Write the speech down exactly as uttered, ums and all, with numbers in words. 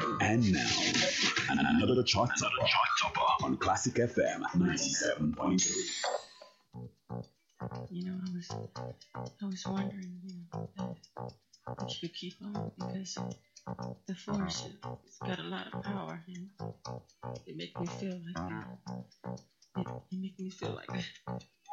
And now, another chart topper on Classic F M ninety-seven point three. You know, I was, I was wondering, you know, if you could keep on because the force it's got a lot of power, and it make me feel like, it, it make me feel like